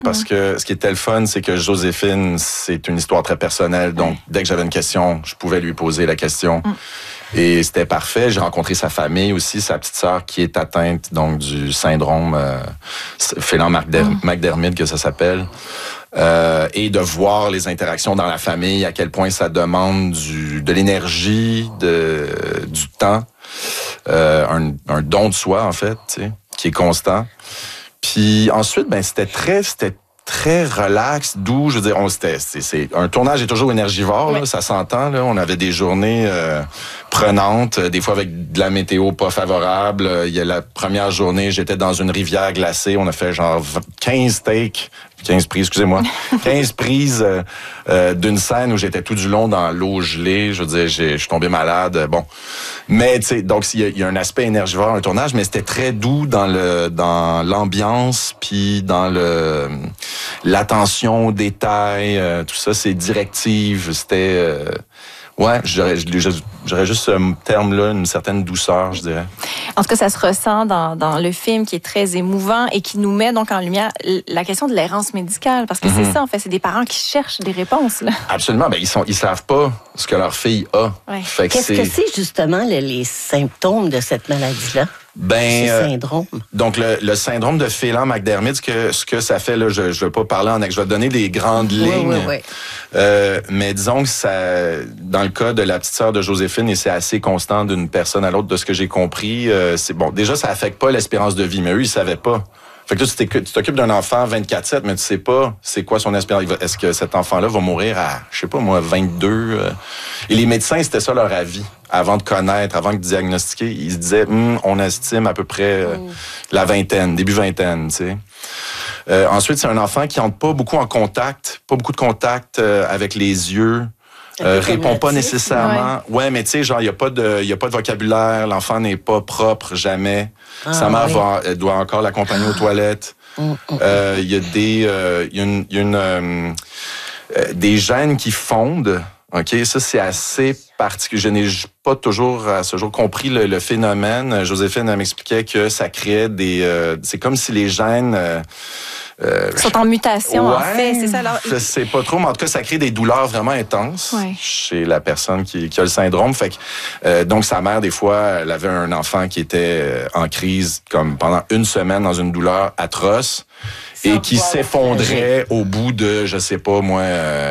Parce que ce qui était le fun, c'est que Joséphine, c'est une histoire très personnelle. Donc, dès que j'avais une question, je pouvais lui poser la question. Et c'était parfait. J'ai rencontré sa famille aussi, sa petite sœur qui est atteinte donc du syndrome Phelan-McDermid, que ça s'appelle. Et de voir les interactions dans la famille, à quel point ça demande de l'énergie, du temps, un don de soi, en fait, tu sais, qui est constant. Puis ensuite, c'était très relax, doux. Je veux dire, c'est un tournage est toujours énergivore, là, ça s'entend. Là, on avait des journées prenantes, des fois avec de la météo pas favorable. Il y a la première journée, j'étais dans une rivière glacée. On a fait genre 15 prises d'une scène où j'étais tout du long dans l'eau gelée. Je veux dire, je suis tombé malade. Bon, mais tu sais, donc il y a un aspect énergivore, un tournage, mais c'était très doux dans l'ambiance, puis dans l'attention aux détails, tout ça, c'est directive. C'était j'aurais juste ce terme-là, une certaine douceur, je dirais. En tout cas, ça se ressent dans le film qui est très émouvant et qui nous met donc en lumière la question de l'errance médicale. Parce que c'est ça, en fait, c'est des parents qui cherchent des réponses. Là. Absolument. Ils savent pas ce que leur fille a. Ouais. Qu'est-ce que c'est justement les symptômes de cette maladie-là? Ce syndrome. Donc, le syndrome de Phelan-McDermid, ce que ça fait, là, je ne vais pas parler en... Je vais donner des grandes lignes. Oui. Mais disons que ça, dans le cas de la petite sœur de Joséphine, et c'est assez constant d'une personne à l'autre, de ce que j'ai compris, c'est bon. Déjà, ça affecte pas l'espérance de vie, mais eux, ils savaient pas. Fait que là, tu t'occupes d'un enfant 24/7, mais tu sais pas c'est quoi son espérance. Est-ce que cet enfant-là va mourir à, je sais pas moi, 22? Et les médecins, c'était ça leur avis. Avant de connaître, avant de diagnostiquer, ils se disaient, on estime à peu près la vingtaine, début vingtaine, tu sais. Ensuite, c'est un enfant qui entre pas beaucoup de contact avec les yeux. Répond pas nécessairement. Ouais, mais tu sais, genre, il y a pas de vocabulaire, l'enfant n'est pas propre, jamais. Sa mère elle doit encore l'accompagner aux toilettes. Il y a des gènes qui fondent. OK, ça, c'est assez particulier. Je n'ai pas toujours, à ce jour, compris le phénomène. Joséphine m'expliquait que ça créait c'est comme si les gènes... sont en mutation, en fait, c'est ça. Alors, je sais pas trop, mais en tout cas, ça crée des douleurs vraiment intenses chez la personne qui a le syndrome. Fait que, donc, sa mère, des fois, elle avait un enfant qui était en crise comme pendant une semaine dans une douleur atroce. Et qui s'effondrait au bout de, je sais pas moi,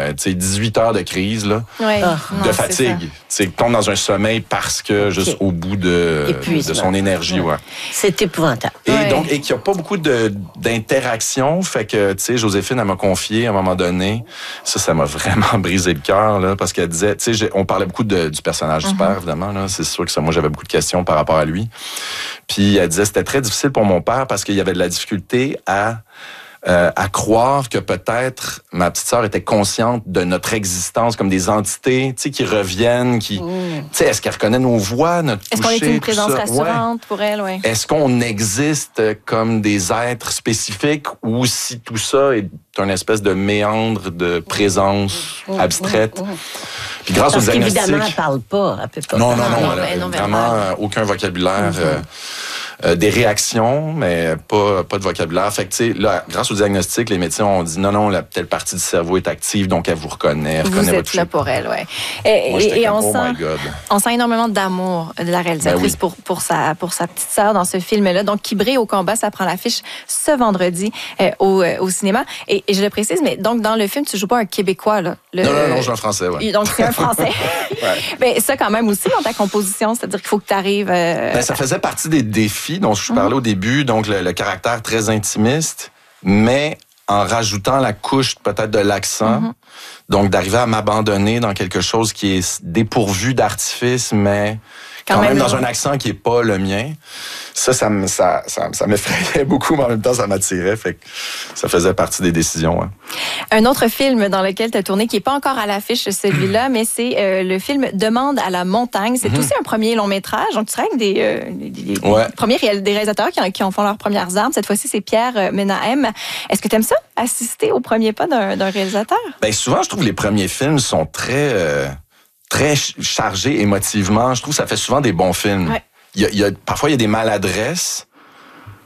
18 heures de crise, là, de fatigue. Il tombe dans un sommeil parce que juste au bout de son énergie. Ouais. C'est épouvantable. Et donc, qu'il n'y a pas beaucoup d'interaction. Fait que, tu sais, Joséphine, elle m'a confié à un moment donné, ça m'a vraiment brisé le cœur, là, parce qu'elle disait, tu sais, on parlait beaucoup du personnage du père, évidemment, là. C'est sûr que moi, j'avais beaucoup de questions par rapport à lui. Puis elle disait, c'était très difficile pour mon père parce qu'il y avait de la difficulté à croire que peut-être ma petite sœur était consciente de notre existence comme des entités, tu sais, qui reviennent, tu sais, est-ce qu'elle reconnaît nos voix, notre toucher? Est-ce qu'on est une présence rassurante pour elle, Est-ce qu'on existe comme des êtres spécifiques ou si tout ça est une espèce de méandre de présence abstraite? Puis grâce au diagnostic... Parce qu'évidemment, elle parle pas. Elle peut pas non, elle a vraiment aucun vocabulaire. Des réactions, mais pas de vocabulaire. Fait que, tu sais, là, grâce au diagnostic, les médecins ont dit non, telle partie du cerveau est active, donc elle vous reconnaît. Vous êtes là pour elle, Et on sent énormément d'amour de la réalisatrice pour sa petite sœur dans ce film-là. Donc, Qui brille au combat, ça prend l'affiche ce vendredi au cinéma. Et je le précise, mais donc, dans le film, tu joues pas un Québécois, là. Non, je joue un Français, Donc, c'est un Français. Mais ça, quand même, aussi, dans ta composition, c'est-à-dire qu'il faut que tu arrives... ça faisait partie des défis dont je parlais au début, donc le caractère très intimiste, mais en rajoutant la couche peut-être de l'accent, donc d'arriver à m'abandonner dans quelque chose qui est dépourvu d'artifice, mais quand même dans un accent qui est pas le mien. Ça m'effrayait beaucoup, mais en même temps, ça m'attirait. Fait que ça faisait partie des décisions. Hein. Un autre film dans lequel tu as tourné, qui n'est pas encore à l'affiche, celui-là, mais c'est le film Demande à la montagne. C'est aussi un premier long métrage. Donc, tu serais avec des réalisateurs qui en font leurs premières armes. Cette fois-ci, c'est Pierre Menahem. Est-ce que tu aimes ça, assister au premier pas d'un réalisateur? Bien, souvent, je trouve que les premiers films sont très chargés émotivement. Je trouve que ça fait souvent des bons films. Ouais. Parfois, il y a des maladresses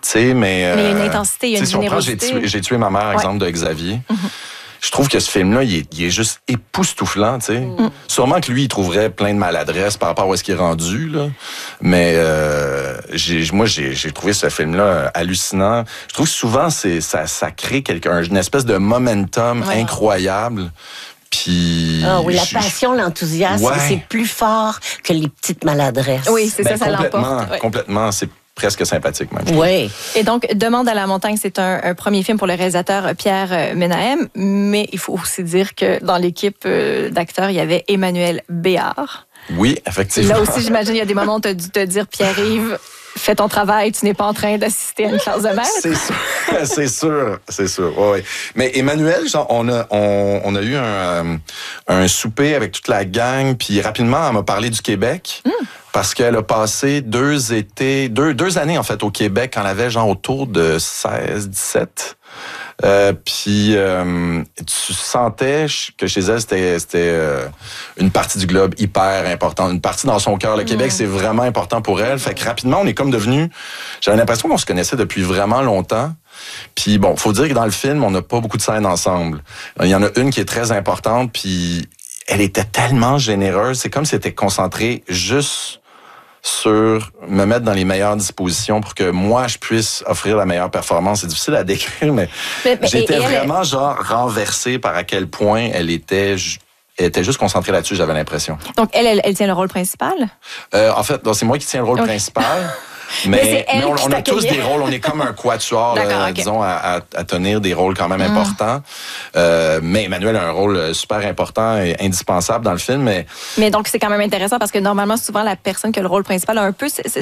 sais, mais il y a une intensité, il y a une générosité. Si on prend J'ai tué ma mère, exemple de Xavier. Je trouve que ce film-là, il est juste époustouflant, tu sais. Sûrement que lui, il trouverait plein de maladresses par rapport à où est-ce qu'il est rendu, là. Mais moi, j'ai trouvé ce film-là hallucinant. Je trouve que souvent, ça crée une espèce de momentum incroyable. Puis, oui, la passion, l'enthousiasme, c'est plus fort que les petites maladresses. Oui, c'est ça l'emporte. Complètement, c'est presque sympathique même. Oui. Et donc, Demande à la montagne, c'est un premier film pour le réalisateur Pierre Menahem, mais il faut aussi dire que dans l'équipe d'acteurs, il y avait Emmanuel Béard. Oui, effectivement. Là aussi, j'imagine, il y a des moments où tu as dû te dire, Pierre-Yves, fais ton travail, tu n'es pas en train d'assister à une classe de maître. C'est sûr. Oui. Mais Emmanuel, genre, on a eu un souper avec toute la gang, puis rapidement, elle m'a parlé du Québec. Parce qu'elle a passé 2 années, en fait, au Québec, quand elle avait genre autour de 16, 17. Puis tu sentais que chez elle, c'était une partie du globe hyper importante, une partie dans son cœur. Le Québec, c'est vraiment important pour elle. Fait que rapidement, on est comme devenus... J'avais l'impression qu'on se connaissait depuis vraiment longtemps. Puis bon, faut dire que dans le film, on n'a pas beaucoup de scènes ensemble. Il y en a une qui est très importante, puis elle était tellement généreuse. C'est comme si elle était concentrée juste sur me mettre dans les meilleures dispositions pour que moi, je puisse offrir la meilleure performance. C'est difficile à décrire, mais j'étais vraiment genre renversé par à quel point elle était juste concentrée là-dessus, j'avais l'impression. Donc, elle tient le rôle principal? En fait, c'est moi qui tiens le rôle principal. Mais on a tous des rôles, on est comme un quatuor, disons, à tenir des rôles quand même importants. Mais Emmanuel a un rôle super important et indispensable dans le film. Mais donc, c'est quand même intéressant parce que normalement, souvent, la personne qui a le rôle principal a un peu cette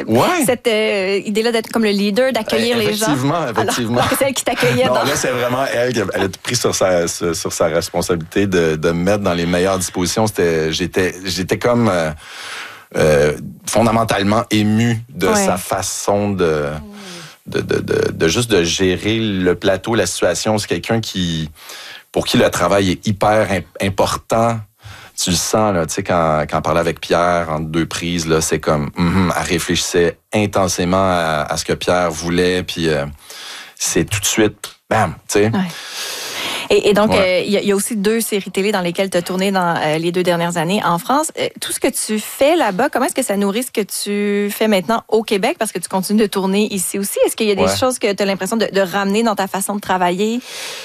idée-là d'être comme le leader, d'accueillir les gens. Effectivement. Alors que c'est elle qui t'accueillait. Non, là, c'est vraiment elle a pris sur sa responsabilité de me mettre dans les meilleures dispositions. J'étais comme... fondamentalement ému de sa façon de juste de gérer le plateau, la situation. C'est quelqu'un pour qui le travail est hyper important. Tu le sens, là, tu sais, quand on parlait avec Pierre entre 2 prises, là, c'est comme, elle réfléchissait intensément à ce que Pierre voulait, puis c'est tout de suite, bam, tu sais. Et donc, il y a aussi 2 séries télé dans lesquelles tu as tourné dans les 2 dernières années en France. Tout ce que tu fais là-bas, comment est-ce que ça nourrit ce que tu fais maintenant au Québec? Parce que tu continues de tourner ici aussi. Est-ce qu'il y a des choses que tu as l'impression de ramener dans ta façon de travailler?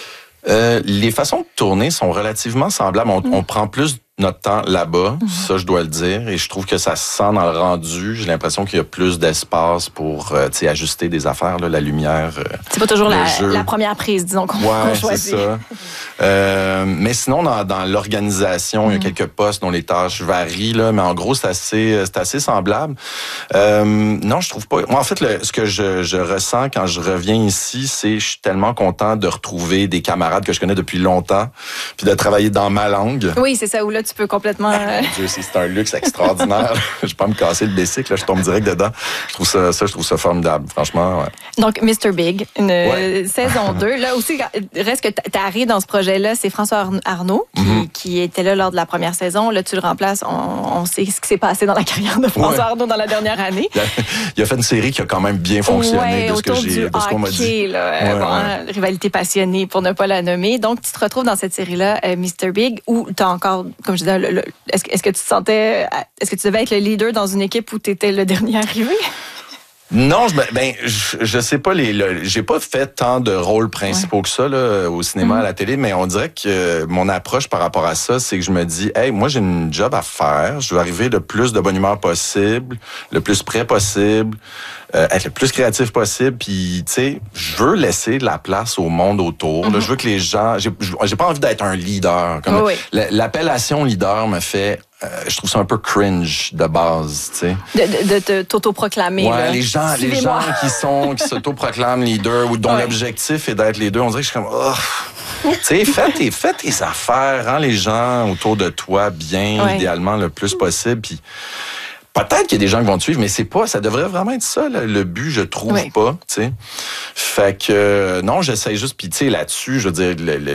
Les façons de tourner sont relativement semblables. On prend plus notre temps là-bas, ça je dois le dire, et je trouve que ça se sent dans le rendu. J'ai l'impression qu'il y a plus d'espace pour ajuster des affaires, là, la lumière. C'est pas toujours la première prise, disons, qu'on choisit. C'est ça. Mais sinon, dans l'organisation, il y a quelques postes dont les tâches varient, là, mais en gros, c'est assez semblable. Non, je trouve pas. Moi, en fait, ce que je ressens quand je reviens ici, c'est je suis tellement content de retrouver des camarades que je connais depuis longtemps, puis de travailler dans ma langue. Oui, c'est ça, où là, tu peux complètement... Dieu, c'est un luxe extraordinaire. Je vais pas me casser le bicycle, là, je tombe direct dedans. Je trouve ça formidable, franchement. Ouais. Donc, Mr. Big, une saison 2. Là aussi, reste que t'arrives dans ce projet-là, c'est François Arnaud qui était là lors de la première saison. Là, tu le remplaces. On sait ce qui s'est passé dans la carrière de François Arnaud dans la dernière année. Il a fait une série qui a quand même bien fonctionné de ce qu'on m'a dit. Rivalité passionnée, pour ne pas la nommer. Donc, tu te retrouves dans cette série-là, Mr. Big, où tu as encore, comme je disais, est-ce que tu te sentais... Est-ce que tu devais être le leader dans une équipe où tu étais le dernier arrivé? Non, je sais pas, j'ai pas fait tant de rôles principaux que ça là, au cinéma, à la télé, mais on dirait que mon approche par rapport à ça, c'est que je me dis, hey, moi j'ai une job à faire, je veux arriver le plus de bonne humeur possible, le plus près possible, être le plus créatif possible, puis tu sais, je veux laisser de la place au monde autour. Là, je veux que les gens, j'ai pas envie d'être un leader. Comme l'appellation leader me fait je trouve ça un peu cringe de base, tu sais. De t'autoproclamer. Ouais, les gens qui s'autoproclament leader ou dont l'objectif est d'être leader, on dirait que je suis comme, tu sais, fais tes affaires, rends les gens autour de toi bien, idéalement le plus possible, puis peut-être qu'il y a des gens qui vont te suivre, mais ça devrait vraiment être ça, le but, je trouve pas, tu sais. Fait que, non, j'essaie juste, puis tu sais, là-dessus, je veux dire,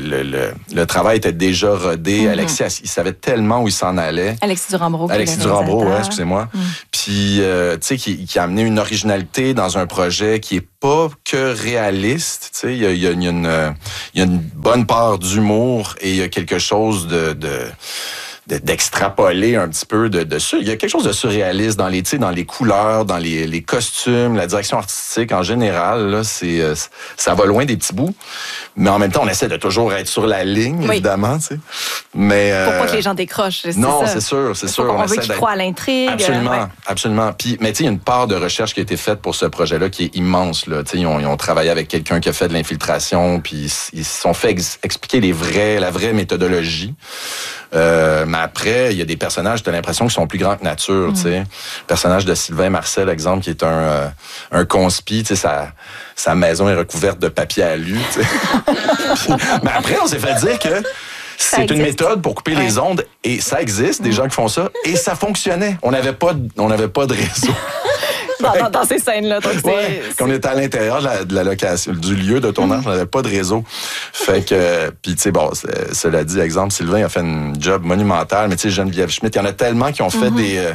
le travail était déjà rodé. Alexis, il savait tellement où il s'en allait. Alexis Durand-Brault, excusez-moi. Puis puis tu sais, qui a amené une originalité dans un projet qui est pas que réaliste. Tu sais, il y a une bonne part d'humour et il y a quelque chose d'extrapoler un petit peu il y a quelque chose de surréaliste dans les couleurs, dans les costumes, la direction artistique en général. Là, ça va loin des petits bouts, mais en même temps on essaie de toujours être sur la ligne, évidemment, tu sais. Mais pour pas que les gens décrochent. C'est sûr. On veut qu'ils croient à l'intrigue. Absolument. Puis, mais tu sais, il y a une part de recherche qui a été faite pour ce projet-là qui est immense. Là, tu sais, ils ont travaillé avec quelqu'un qui a fait de l'infiltration, puis ils se sont fait expliquer la vraie méthodologie. Mais après, il y a des personnages, t'as l'impression qu'ils sont plus grands que nature, tu sais. Le personnage de Sylvain Marcel, exemple, qui est un conspi, tu sais, sa maison est recouverte de papier alu, tu sais. Mais après, on s'est fait dire que c'est une méthode pour couper les ondes et ça existe, des gens qui font ça, et ça fonctionnait. On n'avait pas de réseau. Dans ces scènes-là. Donc quand on était à l'intérieur de la location, du lieu de tournage, on n'avait pas de réseau. Fait que, puis tu sais, bon, cela dit, exemple, Sylvain a fait un job monumental, mais tu sais, Geneviève Schmidt, il y en a tellement qui ont fait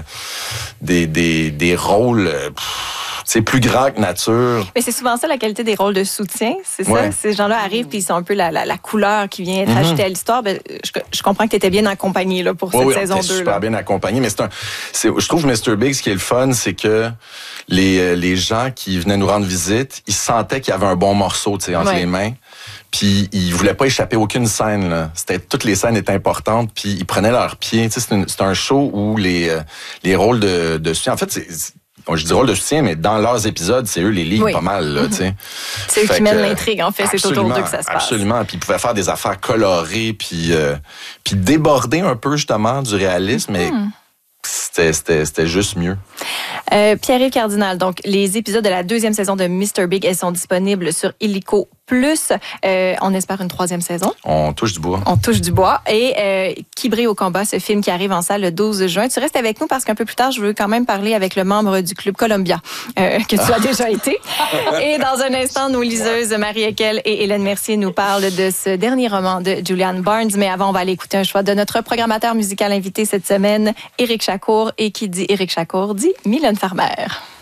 des rôles... c'est plus grand que nature. Mais c'est souvent ça, la qualité des rôles de soutien. C'est ça. Ces gens-là arrivent puis ils sont un peu la couleur qui vient être ajoutée à l'histoire. Ben, je comprends que tu étais bien accompagné là, pour cette saison 2. Super bien accompagné. Mais je trouve Mr. Big, ce qui est le fun, c'est que les gens qui venaient nous rendre visite, ils sentaient qu'il y avait un bon morceau, tu sais, entre les mains. Puis ils voulaient pas échapper aucune scène. Là. Toutes les scènes étaient importantes. Puis ils prenaient leurs pieds. Tu sais, c'est un show où les rôles de soutien. En fait, je dis rôle de soutien, mais dans leurs épisodes, c'est eux les liguent pas mal. Là, c'est eux qui mènent l'intrigue, en fait. C'est autour d'eux que ça se passe. Absolument. Puis ils pouvaient faire des affaires colorées, puis déborder un peu justement du réalisme, mais c'était juste mieux. Pierre-Yves Cardinal, donc les épisodes de la 2e saison de Mr. Big, elles sont disponibles sur Illico+. On espère une 3e saison. On touche du bois. Et Qui brille au combat, ce film qui arrive en salle le 12 juin. Tu restes avec nous parce qu'un peu plus tard, je veux quand même parler avec le membre du Club Columbia, que tu as déjà été. Et dans un instant, nos liseuses Marie Ekel et Hélène Mercier nous parlent de ce dernier roman de Julian Barnes. Mais avant, on va aller écouter un choix de notre programmateur musical invité cette semaine, Éric Chacour. Et qui dit Éric Chacour dit Mylène Farmer.